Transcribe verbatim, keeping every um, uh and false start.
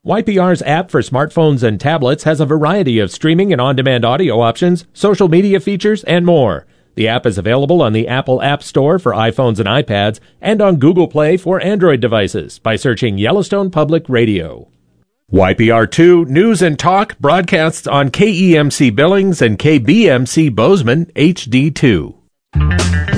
Y P R's app for smartphones and tablets has a variety of streaming and on-demand audio options, social media features, and more. The app is available on the Apple App Store for iPhones and iPads and on Google Play for Android devices by searching Yellowstone Public Radio. Y P R two News and Talk broadcasts on K E M C Billings and K B M C Bozeman H D two.